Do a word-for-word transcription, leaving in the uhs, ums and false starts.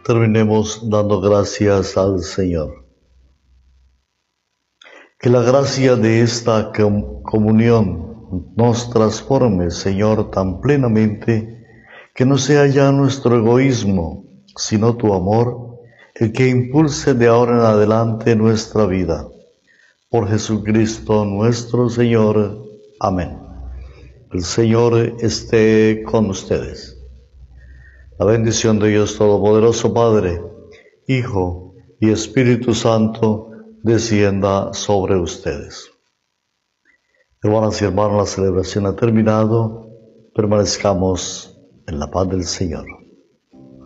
Terminemos dando gracias al Señor. Que la gracia de esta com- comunión nos transforme, Señor, tan plenamente que no sea ya nuestro egoísmo, sino tu amor, el que impulse de ahora en adelante nuestra vida. Por Jesucristo nuestro Señor. Amén. El Señor esté con ustedes. La bendición de Dios Todopoderoso, Padre, Hijo y Espíritu Santo, descienda sobre ustedes. Hermanas y hermanos, la celebración ha terminado. Permanezcamos en la paz del Señor.